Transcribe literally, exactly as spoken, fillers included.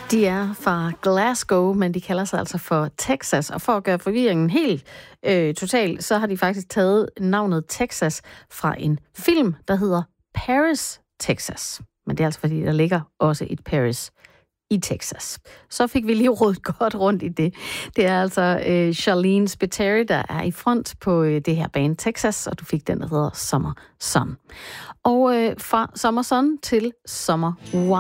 De er fra Glasgow, men de kalder sig altså for Texas. Og for at gøre forvirringen helt øh, total, så har de faktisk taget navnet Texas fra en film, der hedder Paris, Texas. Men det er altså fordi, der ligger også et Paris i Texas. Så fik vi lige rodet godt rundt i det. Det er altså øh, Charlene Spiteri, der er i front på øh, det her band Texas, og du fik den, der hedder Summer Sun. Og øh, fra Summer Sun til Summer Wow.